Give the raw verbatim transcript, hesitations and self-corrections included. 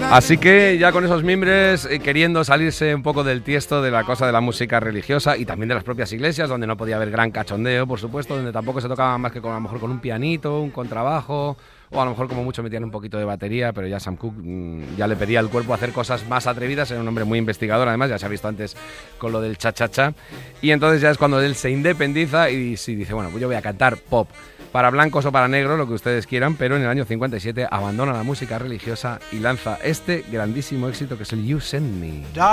Así que ya con esos mimbres, eh, queriendo salirse un poco del tiesto de la cosa de la música religiosa y también de las propias iglesias, donde no podía haber gran cachondeo, por supuesto, donde tampoco se tocaba más que con, a lo mejor con un pianito, un contrabajo, o a lo mejor como mucho metían un poquito de batería, pero ya Sam Cooke mmm, ya le pedía al cuerpo hacer cosas más atrevidas. Era un hombre muy investigador, además, ya se ha visto antes con lo del cha-cha-cha, y entonces ya es cuando él se independiza y sí, dice, bueno, pues yo voy a cantar pop, para blancos o para negros, lo que ustedes quieran, pero en el año cincuenta y siete abandona la música religiosa y lanza este grandísimo éxito que es el You Send Me.